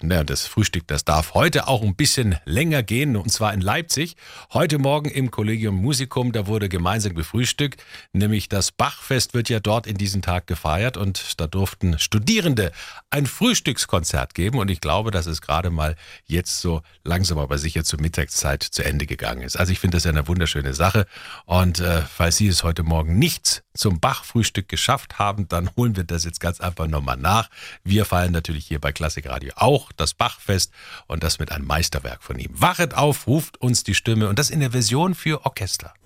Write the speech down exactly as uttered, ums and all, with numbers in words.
ne, das Frühstück, das darf heute auch ein bisschen länger gehen, und zwar in Leipzig. Heute Morgen im Collegium Musicum, da wurde gemeinsam gefrühstückt, nämlich das Bachfest wird ja dort in diesen Tag gefeiert und da durften Studierende ein Frühstückskonzert geben und ich glaube, dass es gerade mal jetzt so langsam aber sicher zur Mittagszeit zu Ende gegangen ist. Also ich finde das ja eine wunderschöne Sache und äh, falls Sie es heute Morgen nicht zum Bachfrühstück geschafft haben, dann holen wir das jetzt ganz einfach nochmal nach. Wir feiern natürlich hier bei Klassik Radio auch das Bachfest und das mit einem Meisterwerk von ihm. Wachet auf, ruft uns die Stimme und das in der Version für Orchester.